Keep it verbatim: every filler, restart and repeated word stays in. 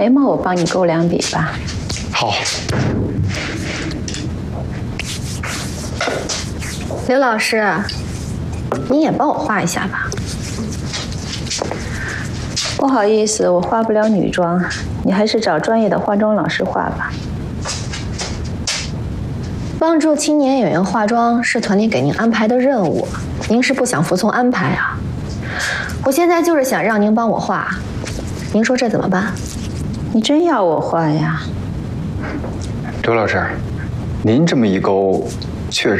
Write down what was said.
眉毛我帮你勾两笔吧。 好。 刘老师，你也帮我画一下吧。 不好意思，我化不了女装，你还是找专业的化妆老师画吧。 帮助青年演员化妆是团里给您安排的任务，您是不想服从安排啊？我现在就是想让您帮我画，您说这怎么办？ 你真要我画呀？ 刘老师，您这么一勾，确实